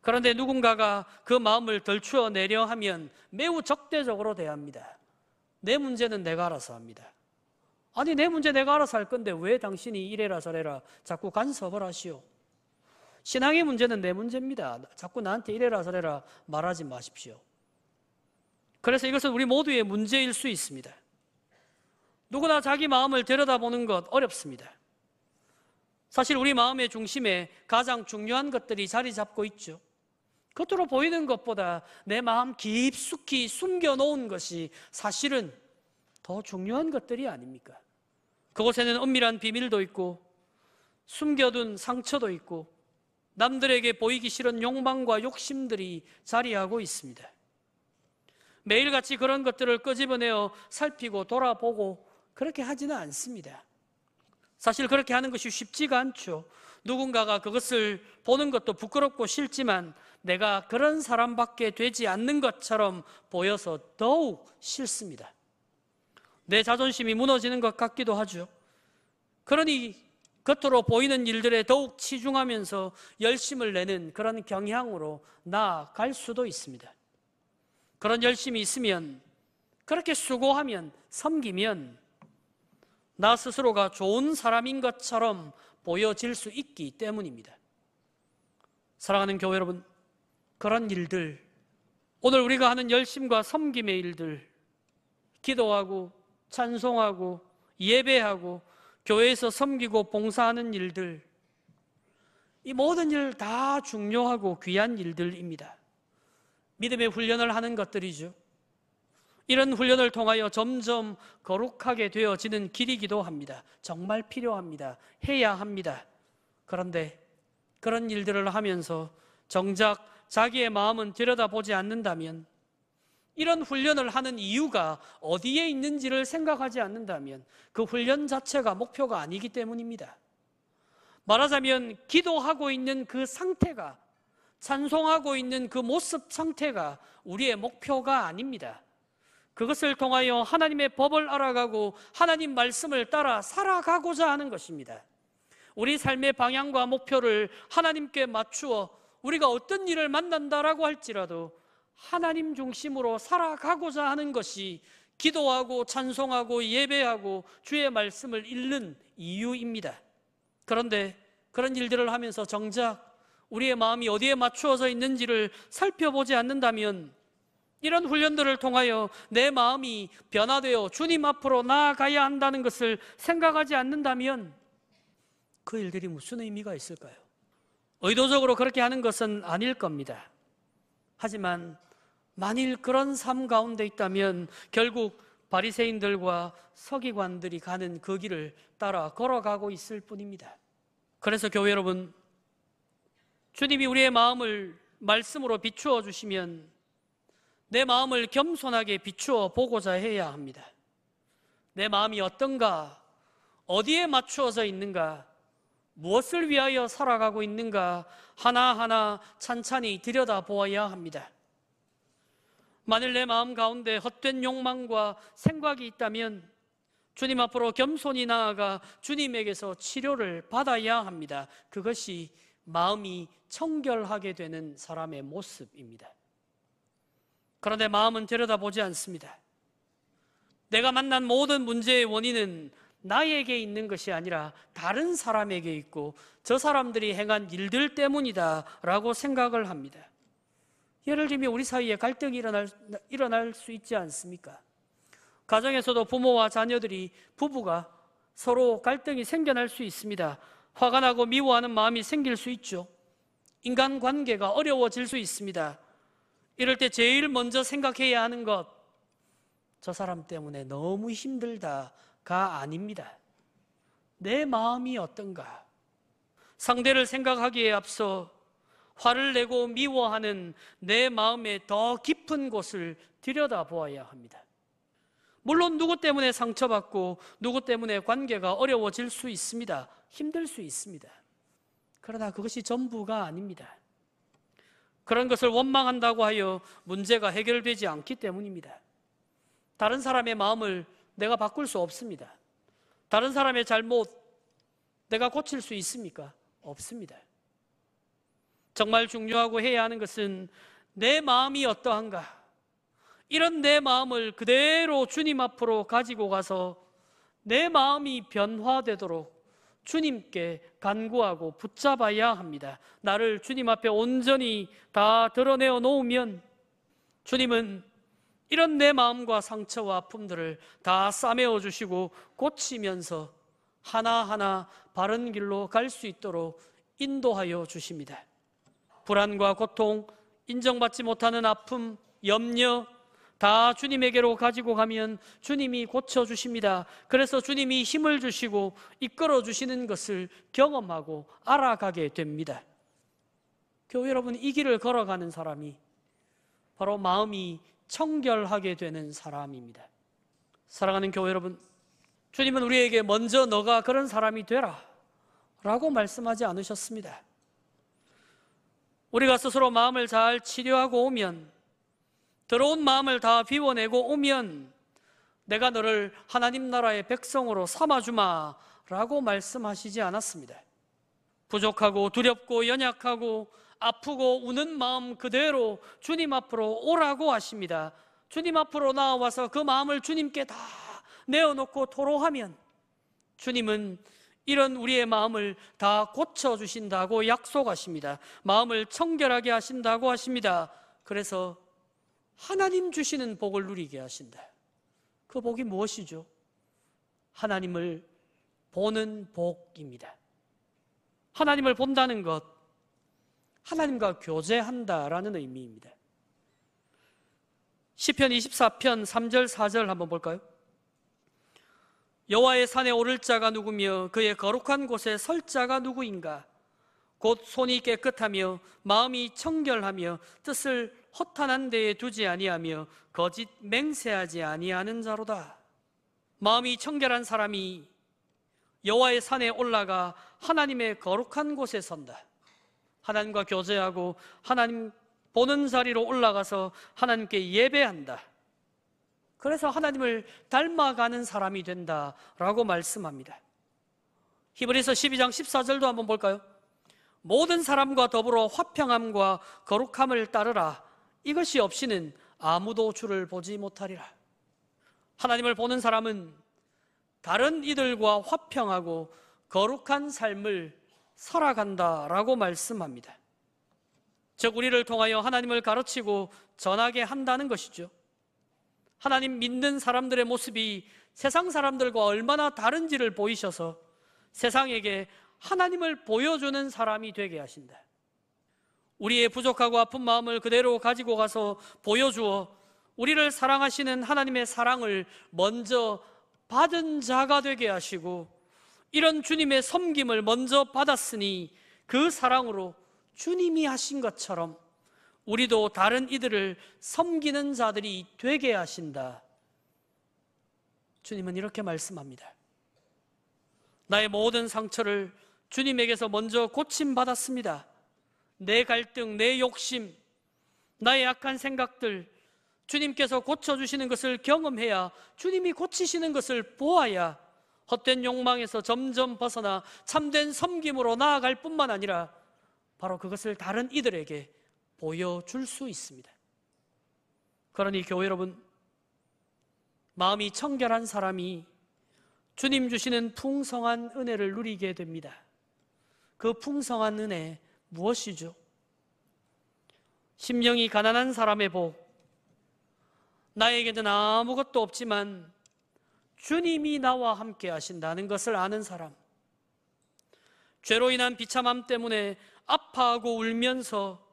그런데 누군가가 그 마음을 덜추어내려 하면 매우 적대적으로 대합니다. 내 문제는 내가 알아서 합니다. 아니, 내 문제 내가 알아서 할 건데 왜 당신이 이래라 저래라 자꾸 간섭을 하시오? 신앙의 문제는 내 문제입니다. 자꾸 나한테 이래라 저래라 말하지 마십시오. 그래서 이것은 우리 모두의 문제일 수 있습니다. 누구나 자기 마음을 들여다보는 것 어렵습니다. 사실 우리 마음의 중심에 가장 중요한 것들이 자리 잡고 있죠. 겉으로 보이는 것보다 내 마음 깊숙이 숨겨놓은 것이 사실은 더 중요한 것들이 아닙니까? 그곳에는 은밀한 비밀도 있고 숨겨둔 상처도 있고 남들에게 보이기 싫은 욕망과 욕심들이 자리하고 있습니다. 매일같이 그런 것들을 끄집어내어 살피고 돌아보고 그렇게 하지는 않습니다. 사실 그렇게 하는 것이 쉽지가 않죠. 누군가가 그것을 보는 것도 부끄럽고 싫지만 내가 그런 사람밖에 되지 않는 것처럼 보여서 더욱 싫습니다. 내 자존심이 무너지는 것 같기도 하죠. 그러니 겉으로 보이는 일들에 더욱 치중하면서 열심을 내는 그런 경향으로 나아갈 수도 있습니다. 그런 열심이 있으면, 그렇게 수고하면, 섬기면 나 스스로가 좋은 사람인 것처럼 보여질 수 있기 때문입니다. 사랑하는 교회 여러분, 그런 일들, 오늘 우리가 하는 열심과 섬김의 일들, 기도하고 찬송하고 예배하고 교회에서 섬기고 봉사하는 일들, 이 모든 일 다 중요하고 귀한 일들입니다. 믿음의 훈련을 하는 것들이죠. 이런 훈련을 통하여 점점 거룩하게 되어지는 길이기도 합니다. 정말 필요합니다. 해야 합니다. 그런데 그런 일들을 하면서 정작 자기의 마음은 들여다보지 않는다면, 이런 훈련을 하는 이유가 어디에 있는지를 생각하지 않는다면 그 훈련 자체가 목표가 아니기 때문입니다. 말하자면 기도하고 있는 그 상태가, 찬송하고 있는 그 모습 상태가 우리의 목표가 아닙니다. 그것을 통하여 하나님의 법을 알아가고 하나님 말씀을 따라 살아가고자 하는 것입니다. 우리 삶의 방향과 목표를 하나님께 맞추어 우리가 어떤 일을 만난다라고 할지라도 하나님 중심으로 살아가고자 하는 것이 기도하고 찬송하고 예배하고 주의 말씀을 읽는 이유입니다. 그런데 그런 일들을 하면서 정작 우리의 마음이 어디에 맞추어져 있는지를 살펴보지 않는다면, 이런 훈련들을 통하여 내 마음이 변화되어 주님 앞으로 나아가야 한다는 것을 생각하지 않는다면 그 일들이 무슨 의미가 있을까요? 의도적으로 그렇게 하는 것은 아닐 겁니다. 하지만 만일 그런 삶 가운데 있다면 결국 바리새인들과 서기관들이 가는 그 길을 따라 걸어가고 있을 뿐입니다. 그래서 교회 여러분, 주님이 우리의 마음을 말씀으로 비추어 주시면 내 마음을 겸손하게 비추어 보고자 해야 합니다. 내 마음이 어떤가, 어디에 맞추어져 있는가, 무엇을 위하여 살아가고 있는가 하나하나 찬찬히 들여다보아야 합니다. 만일 내 마음 가운데 헛된 욕망과 생각이 있다면 주님 앞으로 겸손히 나아가 주님에게서 치료를 받아야 합니다. 그것이 마음이 청결하게 되는 사람의 모습입니다. 그런데 마음은 들여다보지 않습니다. 내가 만난 모든 문제의 원인은 나에게 있는 것이 아니라 다른 사람에게 있고 저 사람들이 행한 일들 때문이다 라고 생각을 합니다. 예를 들면 우리 사이에 갈등이 일어날 수 있지 않습니까? 가정에서도 부모와 자녀들이, 부부가 서로 갈등이 생겨날 수 있습니다. 화가 나고 미워하는 마음이 생길 수 있죠. 인간관계가 어려워질 수 있습니다. 이럴 때 제일 먼저 생각해야 하는 것, 저 사람 때문에 너무 힘들다가 아닙니다. 내 마음이 어떤가? 상대를 생각하기에 앞서 화를 내고 미워하는 내 마음의 더 깊은 곳을 들여다보아야 합니다. 물론 누구 때문에 상처받고 누구 때문에 관계가 어려워질 수 있습니다. 힘들 수 있습니다. 그러나 그것이 전부가 아닙니다. 그런 것을 원망한다고 하여 문제가 해결되지 않기 때문입니다. 다른 사람의 마음을 내가 바꿀 수 없습니다. 다른 사람의 잘못 내가 고칠 수 있습니까? 없습니다. 정말 중요하고 해야 하는 것은 내 마음이 어떠한가? 이런 내 마음을 그대로 주님 앞으로 가지고 가서 내 마음이 변화되도록 주님께 간구하고 붙잡아야 합니다. 나를 주님 앞에 온전히 다 드러내어 놓으면 주님은 이런 내 마음과 상처와 아픔들을 다 싸매어 주시고 고치면서 하나하나 바른 길로 갈 수 있도록 인도하여 주십니다. 불안과 고통, 인정받지 못하는 아픔, 염려 다 주님에게로 가지고 가면 주님이 고쳐주십니다. 그래서 주님이 힘을 주시고 이끌어 주시는 것을 경험하고 알아가게 됩니다. 교회 여러분, 이 길을 걸어가는 사람이 바로 마음이 청결하게 되는 사람입니다. 사랑하는 교회 여러분, 주님은 우리에게 먼저 너가 그런 사람이 되라 라고 말씀하지 않으셨습니다. 우리가 스스로 마음을 잘 치료하고 오면, 더러운 마음을 다 비워내고 오면 내가 너를 하나님 나라의 백성으로 삼아주마 라고 말씀하시지 않았습니다. 부족하고 두렵고 연약하고 아프고 우는 마음 그대로 주님 앞으로 오라고 하십니다. 주님 앞으로 나와서 그 마음을 주님께 다 내어놓고 토로하면 주님은 이런 우리의 마음을 다 고쳐주신다고 약속하십니다. 마음을 청결하게 하신다고 하십니다. 그래서 하나님 주시는 복을 누리게 하신다. 그 복이 무엇이죠? 하나님을 보는 복입니다. 하나님을 본다는 것, 하나님과 교제한다라는 의미입니다. 시편 24편 3절 4절 한번 볼까요? 여호와의 산에 오를 자가 누구며 그의 거룩한 곳에 설 자가 누구인가? 곧 손이 깨끗하며 마음이 청결하며 뜻을 허탄한 데에 두지 아니하며 거짓 맹세하지 아니하는 자로다. 마음이 청결한 사람이 여호와의 산에 올라가 하나님의 거룩한 곳에 선다. 하나님과 교제하고 하나님 보는 자리로 올라가서 하나님께 예배한다. 그래서 하나님을 닮아가는 사람이 된다라고 말씀합니다. 히브리서 12장 14절도 한번 볼까요? 모든 사람과 더불어 화평함과 거룩함을 따르라. 이것이 없이는 아무도 주를 보지 못하리라. 하나님을 보는 사람은 다른 이들과 화평하고 거룩한 삶을 살아간다라고 말씀합니다. 즉 우리를 통하여 하나님을 가르치고 전하게 한다는 것이죠. 하나님 믿는 사람들의 모습이 세상 사람들과 얼마나 다른지를 보이셔서 세상에게 하나님을 보여주는 사람이 되게 하신다. 우리의 부족하고 아픈 마음을 그대로 가지고 가서 보여주어 우리를 사랑하시는 하나님의 사랑을 먼저 받은 자가 되게 하시고, 이런 주님의 섬김을 먼저 받았으니 그 사랑으로 주님이 하신 것처럼 우리도 다른 이들을 섬기는 자들이 되게 하신다. 주님은 이렇게 말씀합니다. 나의 모든 상처를 주님에게서 먼저 고침받았습니다. 내 갈등, 내 욕심, 나의 약한 생각들 주님께서 고쳐주시는 것을 경험해야, 주님이 고치시는 것을 보아야 헛된 욕망에서 점점 벗어나 참된 섬김으로 나아갈 뿐만 아니라 바로 그것을 다른 이들에게 보여줄 수 있습니다. 그러니 교회 여러분, 마음이 청결한 사람이 주님 주시는 풍성한 은혜를 누리게 됩니다. 그 풍성한 은혜 무엇이죠? 심령이 가난한 사람의 복, 나에게는 아무것도 없지만 주님이 나와 함께 하신다는 것을 아는 사람, 죄로 인한 비참함 때문에 아파하고 울면서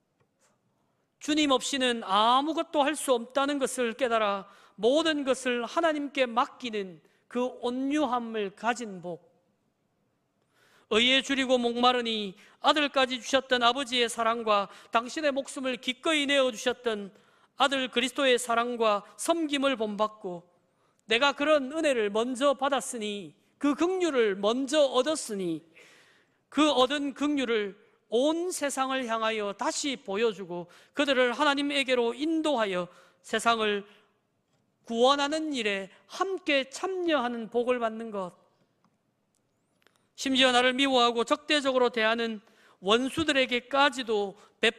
주님 없이는 아무것도 할 수 없다는 것을 깨달아 모든 것을 하나님께 맡기는 그 온유함을 가진 복, 의에 줄이고 목마르니 아들까지 주셨던 아버지의 사랑과 당신의 목숨을 기꺼이 내어주셨던 아들 그리스도의 사랑과 섬김을 본받고 내가 그런 은혜를 먼저 받았으니, 그 긍휼을 먼저 얻었으니 그 얻은 긍휼을 온 세상을 향하여 다시 보여주고 그들을 하나님에게로 인도하여 세상을 구원하는 일에 함께 참여하는 복을 받는 것, 심지어 나를 미워하고 적대적으로 대하는 원수들에게까지도